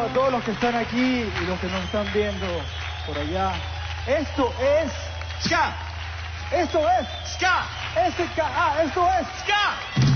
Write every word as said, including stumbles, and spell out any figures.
a todos los que están aquí y los que nos están viendo por allá. Esto es Ska. Esto es Ska. S K A. Esto es Ska.